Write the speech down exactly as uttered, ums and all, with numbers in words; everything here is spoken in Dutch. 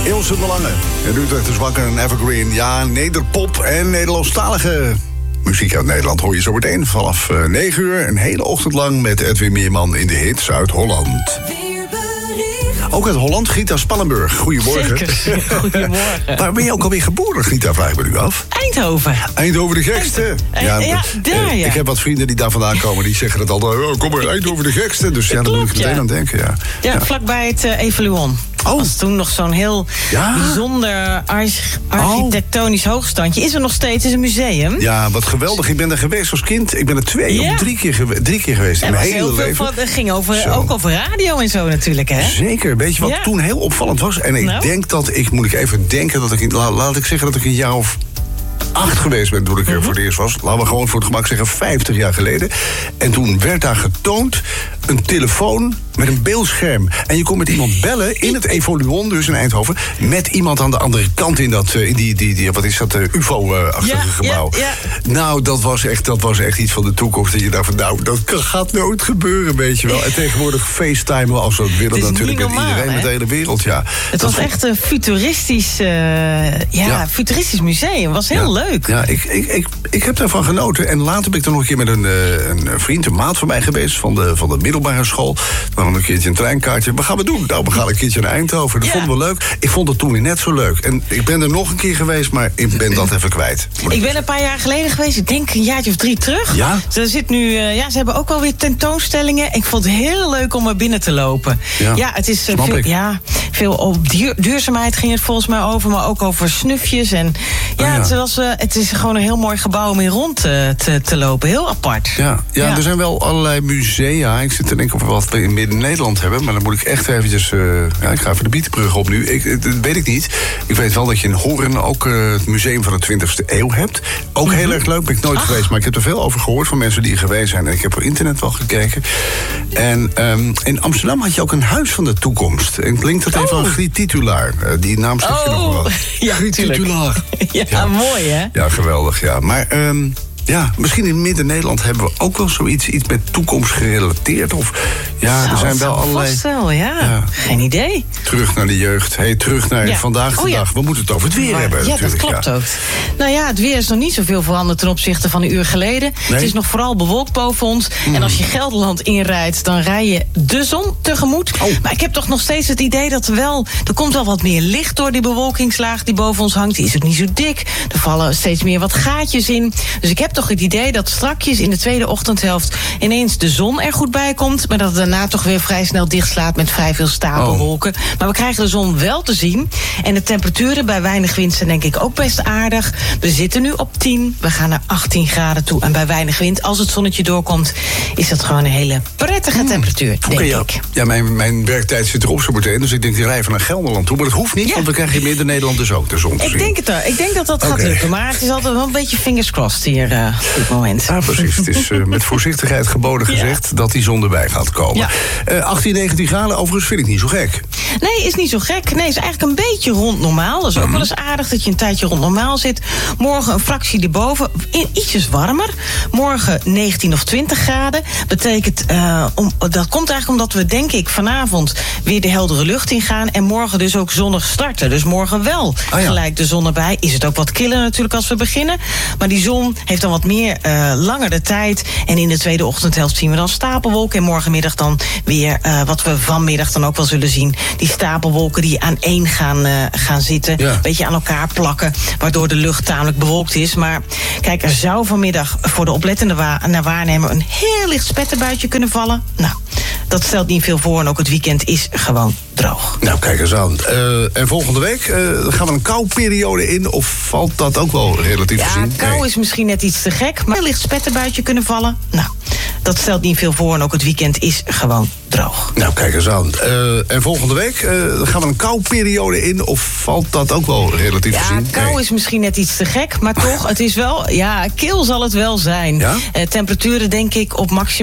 Ilse de Lange. En Utrecht is wakker en Evergreen. Ja, nederpop en Nederlandstalige muziek uit Nederland hoor je zo meteen vanaf uh, negen uur. Een hele ochtend lang met Edwin Meerman in de hits uit Holland. Ook uit Holland, Grita Spannenburg. Goedemorgen. Zeker, goedemorgen. Waar ben je ook alweer geboren, Grita, vraag ik me nu af? Eindhoven. Eindhoven de gekste. Ja, ja, daar, ja. Ik heb wat vrienden die daar vandaan komen, die zeggen het altijd. Oh, kom maar, Eindhoven de gekste. Dus ja, daar moet ik meteen ja. aan denken, ja. Ja, ja. Vlakbij het uh, Evaluon. Oh. Was toen nog zo'n heel ja? bijzonder arch- architectonisch oh. hoogstandje. Is er nog steeds, is een museum. Ja, wat geweldig. Ik ben er geweest als kind. Ik ben er twee ja. of drie keer, gewe- drie keer geweest in mijn hele leven. Het ging over, ook over radio en zo natuurlijk, hè? Zeker. Weet je wat ja. toen heel opvallend was? En ik nou? denk dat ik, moet ik even denken, dat ik, laat, laat ik zeggen dat ik een jaar of acht geweest ben toen ik er mm-hmm. voor het eerst was. Laten we gewoon voor het gemak zeggen vijftig jaar geleden. En toen werd daar getoond een telefoon met een beeldscherm. En je kon met iemand bellen in het Evaluon, dus in Eindhoven, met iemand aan de andere kant in dat, in die, die, die wat is dat, uh, U F O-achtige ja, gebouw. Ja, ja. Nou, dat was, echt, dat was echt iets van de toekomst. Dat je dacht van, nou, dat gaat nooit gebeuren, weet je wel. En tegenwoordig FaceTime als we het willen natuurlijk met normaal, iedereen, hè? Met de hele wereld, ja. Het was echt een futuristisch, uh, ja, ja. futuristisch museum. Was heel ja. leuk. Ja, ik, ik, ik, ik heb daarvan genoten. En later ben ik er nog een keer met een, een vriend, een maat van mij geweest, van de, van de middelbare school. We hadden een keertje een treinkaartje. Wat gaan we doen? Nou, we gaan een keertje naar Eindhoven. Dat ja. vonden we leuk. Ik vond het toen weer net zo leuk. En ik ben er nog een keer geweest, maar ik ben dat even kwijt. Ik ben een paar jaar geleden geweest. Ik denk een jaartje of drie terug. Ja? Ze, zit nu, uh, ja, ze hebben ook wel weer tentoonstellingen. Ik vond het heel leuk om er binnen te lopen. Ja, ja het is uh, veel, ja, veel op duur, duurzaamheid ging het volgens mij over. Maar ook over snufjes. En ja, oh, ja. Het, was, uh, het is gewoon een heel mooi gebouw om in rond uh, te, te lopen. Heel apart. Ja, ja, ja, er zijn wel allerlei musea. Ik zit te denken of we wat in Midden-Nederland hebben. Maar dan moet ik echt eventjes... Uh, ja, ik ga even de Bietenbrug op nu. Ik, dat weet ik niet. Ik weet wel dat je in Hoorn ook uh, het museum van de twintigste eeuw hebt. Ook mm-hmm. heel erg leuk. Ben ik nooit Ach. geweest. Maar ik heb er veel over gehoord van mensen die er geweest zijn. En ik heb op internet wel gekeken. En um, in Amsterdam had je ook een huis van de toekomst. En klinkt dat even oh. aan Griet Titulaar. Uh, die naam zeg je oh. nog wel. Ja, Griet Titulaar. Ja, ja, mooi hè? Ja, geweldig. Ja. Maar... Um, Ja, misschien in Midden-Nederland hebben we ook wel zoiets iets met toekomst gerelateerd. Of ja, Zou, er zijn wel allerlei. Vast wel, ja. ja. Geen idee. Terug naar de jeugd. Hey, terug naar ja. vandaag de oh, ja. dag. We moeten het over het weer maar, hebben. Ja, natuurlijk. dat klopt ja. ook. Nou ja, het weer is nog niet zoveel veranderd ten opzichte van een uur geleden. Nee? Het is nog vooral bewolkt boven ons. Mm. En als je Gelderland inrijdt, dan rij je de zon tegemoet. Oh. Maar ik heb toch nog steeds het idee dat er wel... Er komt wel wat meer licht door die bewolkingslaag die boven ons hangt. Die is ook niet zo dik. Er vallen steeds meer wat gaatjes in. Dus ik heb toch het idee dat strakjes in de tweede ochtendhelft ineens de zon er goed bij komt, maar dat het daarna toch weer vrij snel dichtslaat met vrij veel stapelwolken. Oh. Maar we krijgen de zon wel te zien. En de temperaturen bij weinig wind zijn denk ik ook best aardig. We zitten nu op tien, we gaan naar achttien graden toe. En bij weinig wind, als het zonnetje doorkomt, is dat gewoon een hele prettige mm. temperatuur, denk okay, ja. ik. Ja, mijn, mijn werktijd zit erop zo meteen, dus ik denk die rijden naar Gelderland toe. Maar dat hoeft niet, ja. want we krijgen in Midden-Nederland dus ook de zon te ik zien. Denk het, ik denk dat dat okay. gaat lukken, maar het is altijd wel een beetje fingers crossed hier uh, op dit moment. Ja, precies. Het is uh, met voorzichtigheid geboden gezegd ja. dat die zon erbij gaat komen. Ja. Uh, achttien, negentien graden, overigens vind ik niet zo gek. Nee, is niet zo gek. Nee, is eigenlijk een beetje rond normaal. Dat is ook mm-hmm. wel eens aardig dat je een tijdje rond normaal zit. Morgen een fractie erboven, ietsjes warmer. Morgen negentien of twintig graden. Betekent, uh, om, dat komt eigenlijk omdat we, denk ik, vanavond weer de heldere lucht ingaan. En morgen dus ook zonnig starten. Dus morgen wel ah, ja. gelijk de zon erbij. Is het ook wat killer natuurlijk als we beginnen. Maar die zon heeft dan wat meer uh, langer de tijd. En in de tweede ochtendhelft zien we dan stapelwolken. En morgenmiddag dan weer, uh, wat we vanmiddag dan ook wel zullen zien, die stapelwolken die aan één gaan, uh, gaan zitten. Ja. Een beetje aan elkaar plakken. Waardoor de lucht tamelijk bewolkt is. Maar kijk, er zou vanmiddag voor de oplettende wa- naar waarnemer een heel licht spetterbuitje kunnen vallen. Nou, dat stelt niet veel voor. En ook het weekend is gewoon droog. Nou, kijk eens aan. Uh, en volgende week uh, gaan we een kouperiode in. Of valt dat ook wel relatief ja, gezien? Ja, kou nee. is misschien net iets te gek. Maar een licht spetterbuitje kunnen vallen. Nou, dat stelt niet veel voor. En ook het weekend is gewoon droog. Nou, kijk eens aan. Uh, en volgende week uh, gaan we een kouperiode in. Of valt dat ook wel relatief ja, gezien? Ja, kou nee. is misschien net iets te gek. Maar toch, het is wel... Ja, kil zal het wel zijn. Ja? Uh, temperaturen denk ik op maximaal